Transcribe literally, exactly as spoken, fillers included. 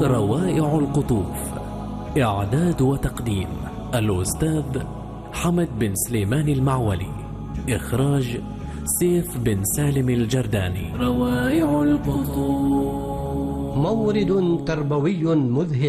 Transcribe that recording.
روائع القطوف. إعداد وتقديم الأستاذ حمد بن سليمان المعولي. إخراج سيف بن سالم الجرداني. روائع القطوف، مورد تربوي مذهل.